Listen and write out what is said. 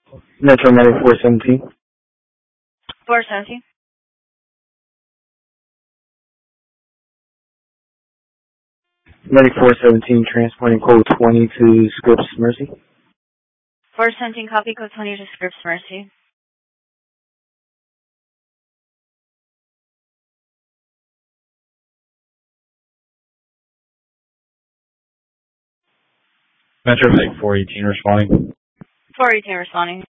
Metro Medic 417. 417. Medic 417, transporting code 20 to Scripps Mercy. 417, copy code 20 to Scripps Mercy. Metro Medic 418 responding. 418 responding.